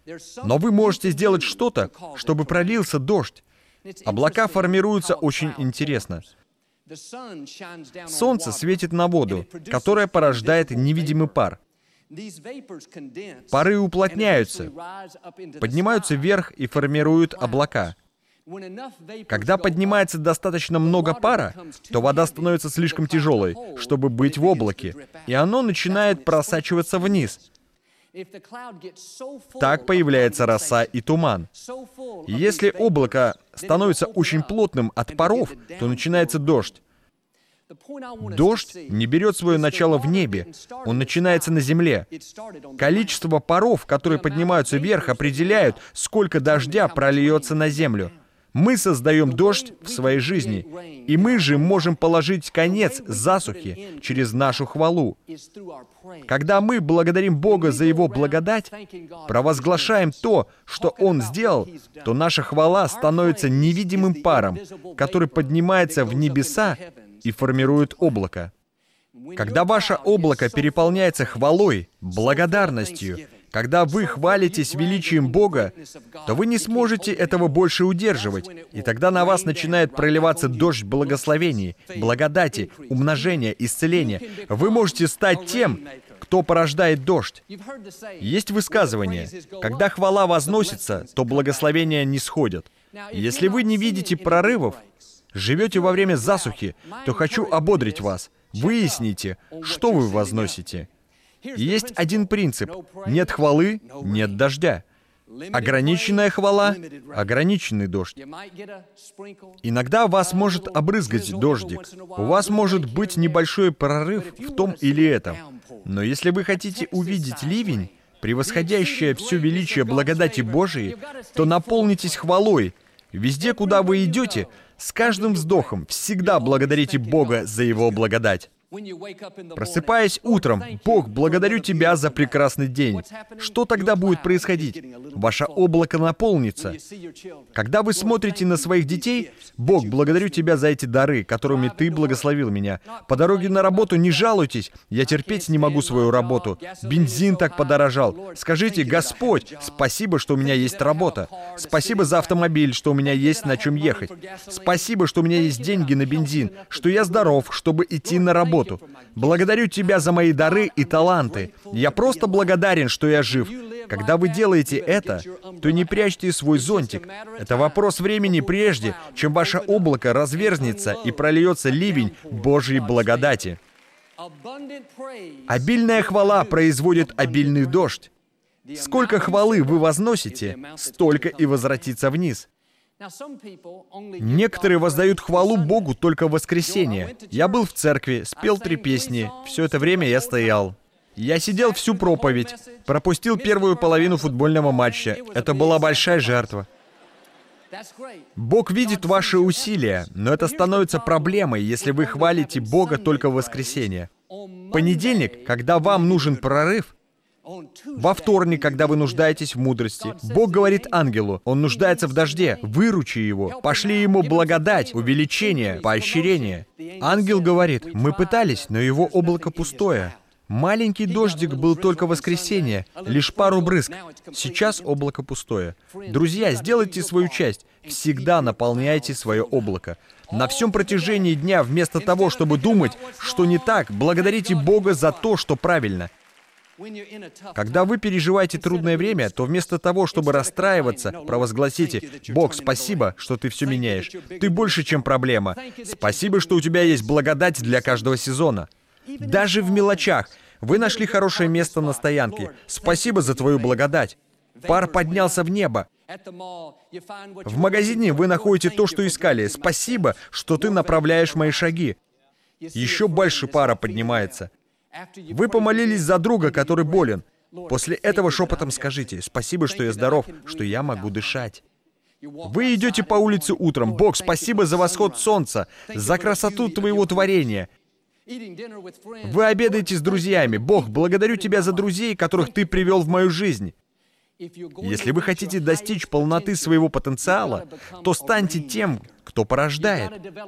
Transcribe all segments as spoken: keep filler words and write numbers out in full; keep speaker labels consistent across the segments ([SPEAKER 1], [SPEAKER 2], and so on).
[SPEAKER 1] Но вы можете сделать что-то, чтобы пролился дождь. Облака формируются очень интересно. Солнце светит на воду, которая порождает невидимый пар. Пары уплотняются, поднимаются вверх и формируют облака. Когда поднимается достаточно много пара, то вода становится слишком тяжелой, чтобы быть в облаке, и оно начинает просачиваться вниз. Так появляется роса и туман. И если облако становится очень плотным от паров, то начинается дождь. Дождь не берет свое начало в небе, он начинается на земле. Количество паров, которые поднимаются вверх, определяют, сколько дождя прольется на землю. Мы создаем дождь в своей жизни, и мы же можем положить конец засухе через нашу хвалу. Когда мы благодарим Бога за Его благодать, провозглашаем то, что Он сделал, то наша хвала становится невидимым паром, который поднимается в небеса и формирует облако. Когда ваше облако переполняется хвалой, благодарностью, когда вы хвалитесь величием Бога, то вы не сможете этого больше удерживать, и тогда на вас начинает проливаться дождь благословений, благодати, умножения, исцеления. Вы можете стать тем, кто порождает дождь. Есть высказывание: когда хвала возносится, то благословения не сходят. Если вы не видите прорывов, живете во время засухи, то хочу ободрить вас. Выясните, что вы возносите. Есть один принцип: нет хвалы — нет дождя. Ограниченная хвала — ограниченный дождь. Иногда вас может обрызгать дождик. У вас может быть небольшой прорыв в том или этом. Но если вы хотите увидеть ливень, превосходящее все величие благодати Божией, то наполнитесь хвалой. Везде, куда вы идете, с каждым вздохом всегда благодарите Бога за Его благодать. Просыпаясь утром, Бог, благодарю Тебя за прекрасный день. Что тогда будет происходить? Ваше облако наполнится. Когда вы смотрите на своих детей, Бог, благодарю Тебя за эти дары, которыми Ты благословил меня. По дороге на работу не жалуйтесь, я терпеть не могу свою работу. Бензин так подорожал. Скажите: Господь, спасибо, что у меня есть работа. Спасибо за автомобиль, что у меня есть на чем ехать. Спасибо, что у меня есть деньги на бензин, что я здоров, чтобы идти на работу. Благодарю Тебя за мои дары и таланты. Я просто благодарен, что я жив. Когда вы делаете это, то не прячьте свой зонтик. Это вопрос времени прежде, чем ваше облако разверзнется и прольется ливень Божьей благодати. Обильная хвала производит обильный дождь. Сколько хвалы вы возносите, столько и возвратится вниз. Некоторые воздают хвалу Богу только в воскресенье. Я был в церкви, спел три песни, все это время я стоял. Я сидел всю проповедь, пропустил первую половину футбольного матча. Это была большая жертва. Бог видит ваши усилия, но это становится проблемой, если вы хвалите Бога только в воскресенье. В понедельник, когда вам нужен прорыв, во вторник, когда вы нуждаетесь в мудрости, Бог говорит ангелу: он нуждается в дожде, выручи его, пошли ему благодать, увеличение, поощрение. Ангел говорит: мы пытались, но его облако пустое. Маленький дождик был только в воскресенье, лишь пару брызг. Сейчас облако пустое. Друзья, сделайте свою часть. Всегда наполняйте свое облако. На всем протяжении дня, вместо того, чтобы думать, что не так, благодарите Бога за то, что правильно. Когда вы переживаете трудное время, то вместо того, чтобы расстраиваться, провозгласите: «Бог, спасибо, что Ты все меняешь. Ты больше, чем проблема. Спасибо, что у Тебя есть благодать для каждого сезона». Даже в мелочах. Вы нашли хорошее место на стоянке. Спасибо за Твою благодать. Пар поднялся в небо. В магазине вы находите то, что искали. Спасибо, что Ты направляешь мои шаги. Еще больше пара поднимается. Вы помолились за друга, который болен. После этого шепотом скажите: «Спасибо, что я здоров, что я могу дышать». Вы идете по улице утром. «Бог, спасибо за восход солнца, за красоту Твоего творения». Вы обедаете с друзьями. «Бог, благодарю Тебя за друзей, которых Ты привел в мою жизнь». Если вы хотите достичь полноты своего потенциала, то станьте тем, кто порождает.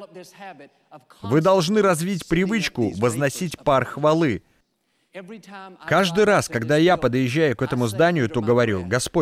[SPEAKER 1] Вы должны развить привычку возносить пар хвалы. Каждый раз, когда я подъезжаю к этому зданию, то говорю: «Господь,